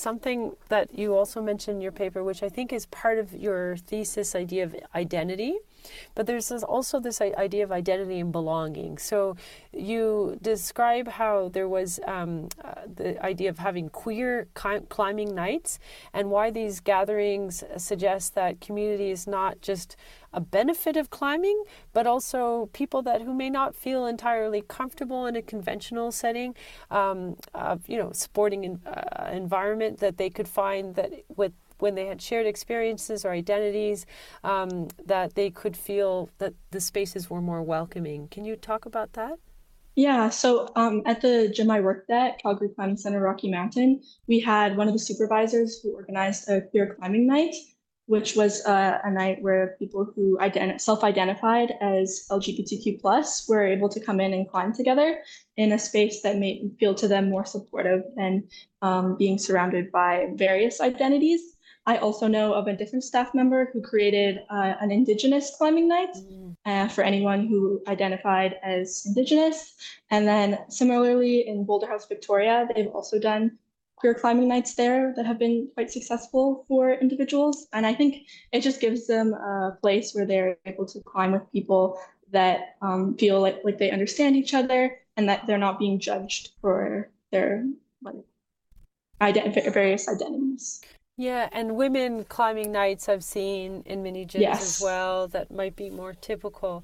something that you also mentioned in your paper, which I think is part of your thesis idea of identity. But there's also this idea of identity and belonging. So you describe how there was the idea of having queer climbing nights, and why these gatherings suggest that community is not just a benefit of climbing, but also people who may not feel entirely comfortable in a conventional setting, sporting environment, that they could find that when they had shared experiences or identities, that they could feel that the spaces were more welcoming. Can you talk about that? Yeah, so at the gym I worked at, Calgary Climbing Center, Rocky Mountain, we had one of the supervisors who organized a queer climbing night, which was a night where people who self-identified as LGBTQ plus were able to come in and climb together in a space that made feel to them more supportive than being surrounded by various identities. I also know of a different staff member who created an Indigenous climbing night Mm. for anyone who identified as Indigenous. And then similarly in Boulder House, Victoria, they've also done queer climbing nights there that have been quite successful for individuals. And I think it just gives them a place where they're able to climb with people that feel like they understand each other and that they're not being judged for their like, various identities. Yeah, and women climbing nights I've seen in many gyms as Yes. well that might be more typical.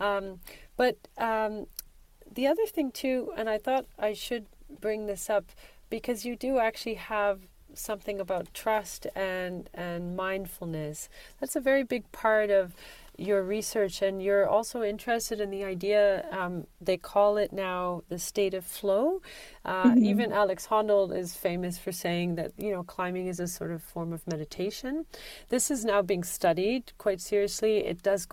But the other thing too, and I thought I should bring this up because you do actually have something about trust and mindfulness. That's a very big part of your research, and you're also interested in the idea, they call it now the state of flow. Mhm. Even Alex Honnold is famous for saying that, climbing is a sort of form of meditation. This is now being studied quite seriously. It does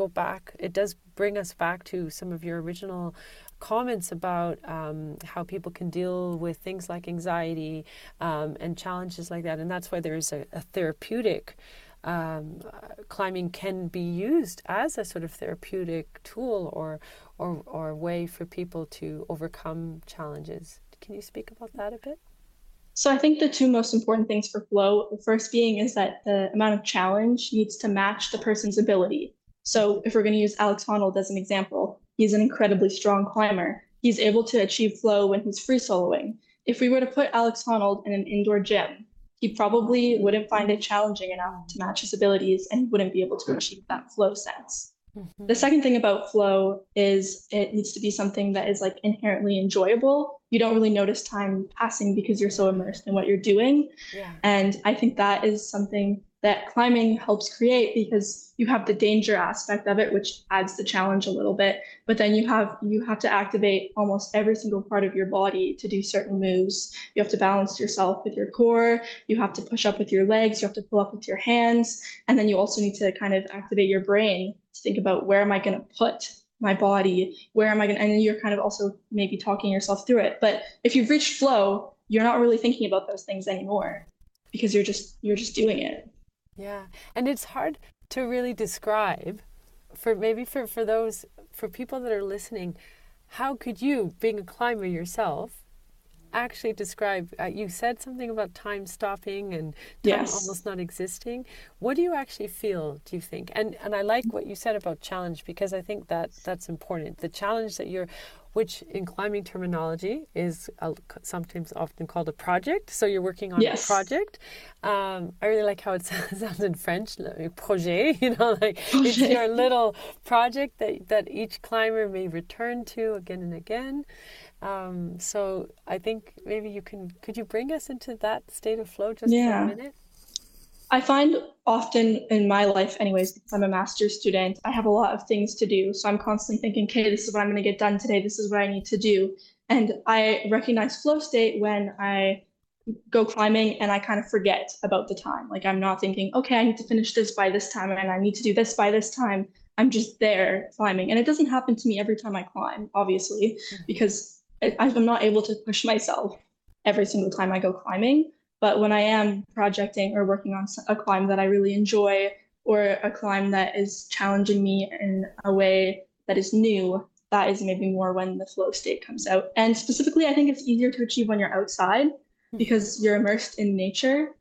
bring us back to some of your original comments about how people can deal with things like anxiety and challenges like that. And that's why there's a therapeutic climbing can be used as a sort of therapeutic tool or way for people to overcome challenges. Can you speak about that a bit? So I think the two most important things for flow, the first being is that the amount of challenge needs to match the person's ability. So if we're going to use Alex Honnold as an example, he's an incredibly strong climber. He's able to achieve flow when he's free soloing. If we were to put Alex Honnold in an indoor gym, he probably wouldn't find it challenging enough to match his abilities and he wouldn't be able to achieve that flow sense. The Mm-hmm. second thing about flow is it needs to be something that is like inherently enjoyable. You don't really notice time passing because you're so Yeah, immersed in what you're doing. yeah. And I think that is something that climbing helps create because you have the danger aspect of it, which adds the challenge a little bit. But then you have to activate almost every single part of your body to do certain moves. You have to balance yourself with your core. You have to push up with your legs. You have to pull up with your hands. And then you also need to kind of activate your brain to think about where am I going to put my body? Where am I going to, and you're kind of also maybe talking yourself through it. But if you've reached flow, you're not really thinking about those things anymore because you're just doing it. Yeah, and it's hard to really describe for those for people that are listening. How could you, being a climber yourself, actually describe? You said something about time stopping and time Yes. almost not existing. What do you actually feel? Do you think? And I like what you said about challenge because I think that that's important. The challenge that you're which in climbing terminology is sometimes often called a project. So you're working on a Yes. project. I really like how it sounds in French, like projet, like it's your Okay. little project that each climber may return to again and again. So I think maybe could you bring us into that state of flow just for a Yeah. minute? I find often in my life, anyways, because I'm a master's student, I have a lot of things to do. So I'm constantly thinking, okay, this is what I'm going to get done today. This is what I need to do. And I recognize flow state when I go climbing and I kind of forget about the time. Like I'm not thinking, okay, I need to finish this by this time and I need to do this by this time. I'm just there climbing. And it doesn't happen to me every time I climb, obviously, Mm-hmm. because I'm not able to push myself every single time I go climbing. But when I am projecting or working on a climb that I really enjoy or a climb that is challenging me in a way that is new, that is maybe more when the flow state comes out. And specifically, I think it's easier to achieve when you're outside because you're immersed in nature.